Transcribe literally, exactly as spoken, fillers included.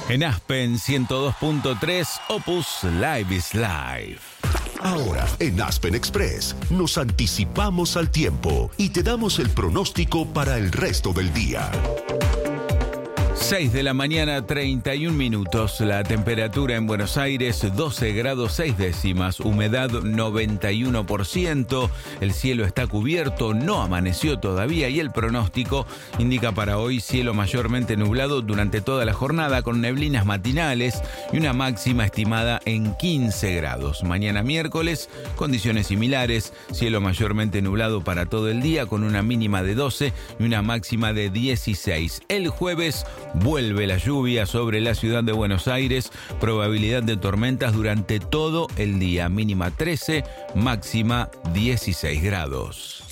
En Aspen ciento dos punto tres, Opus Live is Live. Ahora, en Aspen Express, nos anticipamos al tiempo y te damos el pronóstico para el resto del día. seis de la mañana, treinta y un minutos. La temperatura en Buenos Aires, doce grados seis décimas. Humedad, noventa y uno por ciento. El cielo está cubierto, no amaneció todavía y el pronóstico indica para hoy cielo mayormente nublado durante toda la jornada con neblinas matinales y una máxima estimada en quince grados. Mañana miércoles, condiciones similares. Cielo mayormente nublado para todo el día con una mínima de doce y una máxima de dieciséis. El jueves, vuelve la lluvia sobre la ciudad de Buenos Aires, probabilidad de tormentas durante todo el día, mínima trece, máxima dieciséis grados.